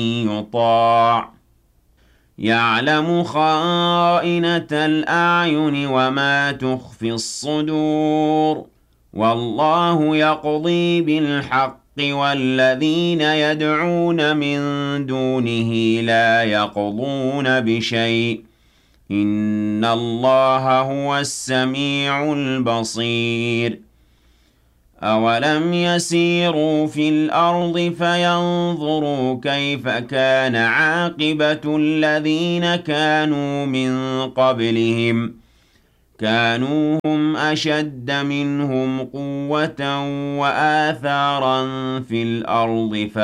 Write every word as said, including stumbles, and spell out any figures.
يطاع يعلم خائنة الأعين وما تخفي الصدور والله يقضي بالحق والذين يدعون من دونه لا يقضون بشيء إن الله هو السميع البصير أَوَلَمْ يَسِيرُوا فِي الْأَرْضِ فَيَنظُرُوا كَيْفَ كَانَ عَاقِبَةُ الَّذِينَ كَانُوا مِن قَبْلِهِمْ كَانُوا هُمْ أَشَدَّ مِنْهُمْ قُوَّةً وَآثَارًا فِي الْأَرْضِ